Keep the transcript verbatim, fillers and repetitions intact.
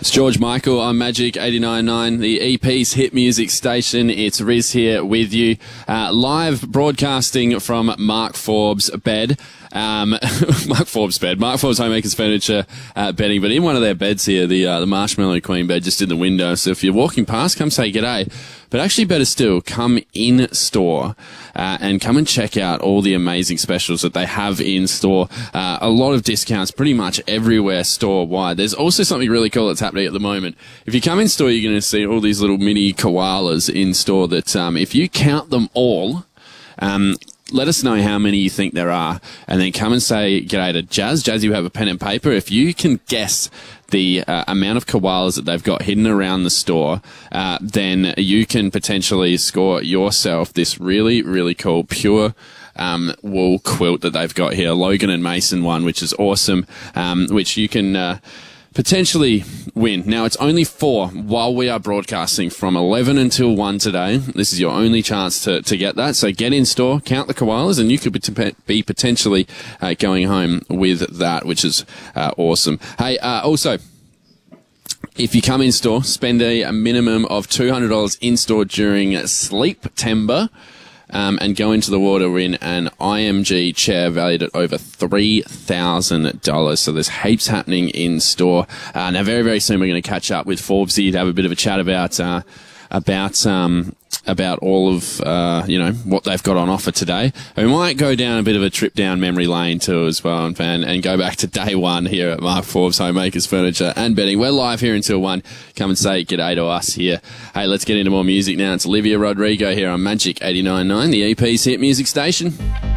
It's George Michael on Magic eighty-nine point nine, the E P's hit music station. It's Riz here with you, uh, live broadcasting from Mark Forbes' bed. Um, Mark Forbes' bed, Mark Forbes Homemakers Furniture uh, bedding, but in one of their beds here, the uh, the Marshmallow Queen bed just in the window. So if you're walking past, come say g'day. But actually, better still, come in store uh, and come and check out all the amazing specials that they have in store. Uh, a lot of discounts pretty much everywhere store-wide. There's also something really cool that's happening at the moment. If you come in store, you're going to see all these little mini koalas in store that um, if you count them all, um, let us know how many you think there are, and then come and say g'day to Jazz. Jazz, you have a pen and paper. If you can guess the uh, amount of koalas that they've got hidden around the store, uh, then you can potentially score yourself this really, really cool pure um, wool quilt that they've got here, Logan and Mason one, which is awesome, um, which you can uh, potentially win. Now, it's only four while we are broadcasting from eleven until one today. This is your only chance to, to get that. So get in store, count the koalas, and you could be, be potentially uh, going home with that, which is uh, awesome. Hey, uh, also, if you come in store, spend a, a minimum of two hundred dollars in store during Sleep-tember. Um, and go into the water, win an I M G chair valued at over three thousand dollars. So there's heaps happening in store. Uh, now, very, very soon we're going to catch up with Forbesy to have a bit of a chat about uh, about um, about all of uh, you know what they've got on offer today. And we might go down a bit of a trip down memory lane too as well, and and go back to day one here at Mark Forbes Homemakers Furniture and Bedding. We're live here until one. Come and say g'day to us here. Hey, let's get into more music now. It's Olivia Rodrigo here on Magic eighty-nine point nine, the E P's hit music station.